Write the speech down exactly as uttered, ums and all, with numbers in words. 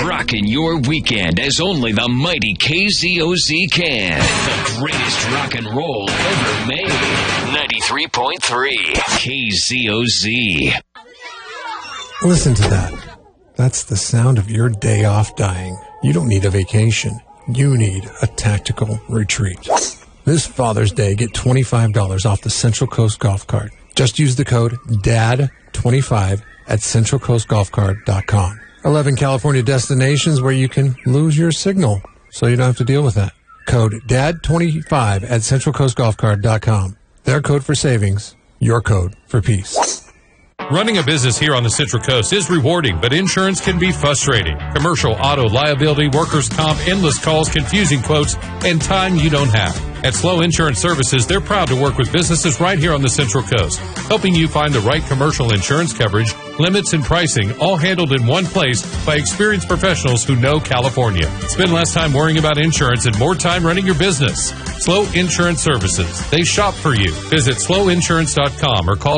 rocking your weekend as only the mighty K Z O Z can. The greatest rock and roll ever made. ninety-three point three K Z O Z. Listen to that. That's the sound of your day off dying. You don't need a vacation. You need a tactical retreat. This Father's Day, get twenty-five dollars off the Central Coast Golf Cart. Just use the code D A D twenty-five at central coast golf cart dot com. eleven California destinations where you can lose your signal, so you don't have to deal with that. Code D A D twenty-five at central coast golf cart dot com. Their code for savings, your code for peace. Running a business here on the Central Coast is rewarding, but insurance can be frustrating. Commercial, auto, liability, workers' comp, endless calls, confusing quotes, and time you don't have. At Slow Insurance Services, they're proud to work with businesses right here on the Central Coast, helping you find the right commercial insurance coverage, limits, and pricing, all handled in one place by experienced professionals who know California. Spend less time worrying about insurance and more time running your business. Slow Insurance Services. They shop for you. Visit slow insurance dot com or call